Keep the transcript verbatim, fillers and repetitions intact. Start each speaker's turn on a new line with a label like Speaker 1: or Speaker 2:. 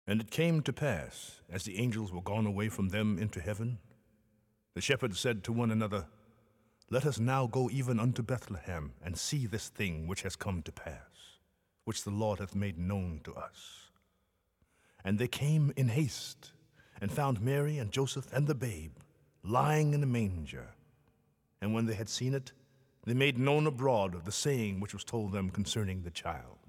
Speaker 1: And it came to pass, as the angels were gone away from them into heaven, the shepherds said to one another, Let us now go even unto Bethlehem, and see this thing which has come to pass, which the Lord hath made known to us. And they came in haste, and found Mary and Joseph and the babe, lying in a manger. And when they had seen it, they made known abroad the saying which was told them concerning the child.